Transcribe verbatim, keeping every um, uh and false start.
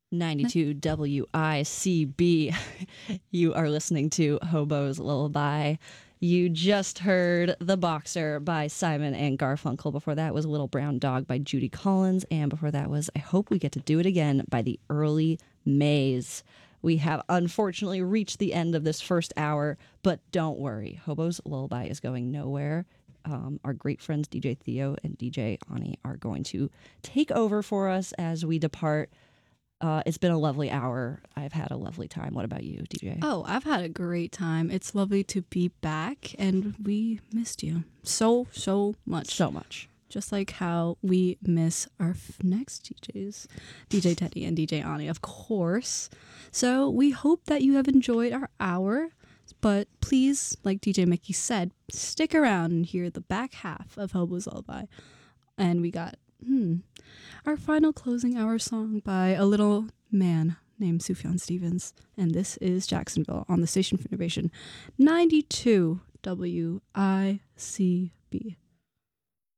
ninety-two W I C B. You are listening to Hobo's Lullaby. You just heard The Boxer by Simon and Garfunkel. Before that was Little Brown Dog by Judy Collins. And before that was I Hope We Get to Do It Again by the Early Mays. We have unfortunately reached the end of this first hour, but don't worry. Hobo's Lullaby is going nowhere. Um, our great friends D J Theo and D J Ani are going to take over for us as we depart. Uh, it's been a lovely hour. I've had a lovely time. What about you, D J? Oh, I've had a great time. It's lovely to be back, and we missed you so, so much. So much. Just like how we miss our f- next D Js, D J Teddy and D J Ani, of course. So we hope that you have enjoyed our hour, but please, like D J Mickey said, stick around and hear the back half of Hobo's Lullaby. And we got, hmm, our final closing hour song by a little man named Sufjan Stevens. And this is Jacksonville on the Station for Innovation, ninety-two W I C B.